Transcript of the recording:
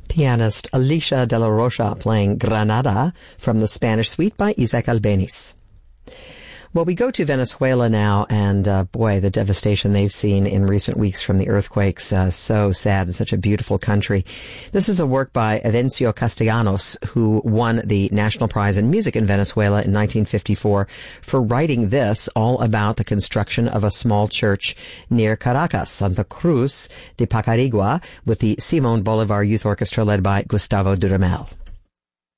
Pianist Alicia de la Rocha playing Granada from the Spanish Suite by Isaac Albeniz. Well, we go to Venezuela now, and boy, the devastation they've seen in recent weeks from the earthquakes, so sad in such a beautiful country. This is a work by Evencio Castellanos, who won the National Prize in Music in Venezuela in 1954 for writing this all about the construction of a small church near Caracas, Santa Cruz de Pacarigua, with the Simón Bolívar Youth Orchestra led by Gustavo Dudamel.